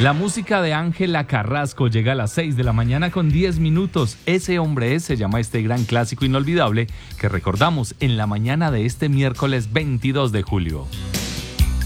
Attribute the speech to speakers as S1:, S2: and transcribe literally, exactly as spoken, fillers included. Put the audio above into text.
S1: La música de Ángela Carrasco llega a las seis de la mañana con diez minutos. Ese hombre es, se llama este gran clásico inolvidable que recordamos en la mañana de este miércoles veintidós de julio.